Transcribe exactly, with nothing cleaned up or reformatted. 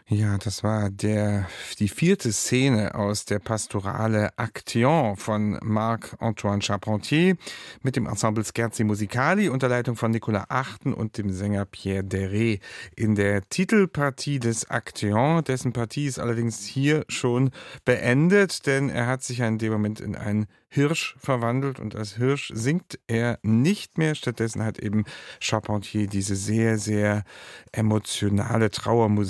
Ja, das war der die vierte Szene aus der Pastorale Action von Marc-Antoine Charpentier mit dem Ensemble Scherzi Musicali unter Leitung von Nicolas Achten und dem Sänger Pierre Deray in der Titelpartie des Action. Dessen Partie ist allerdings hier schon beendet, denn er hat sich ja in dem Moment in einen Hirsch verwandelt und als Hirsch singt er nicht mehr. Stattdessen hat eben Charpentier diese sehr, sehr emotionale Trauermusik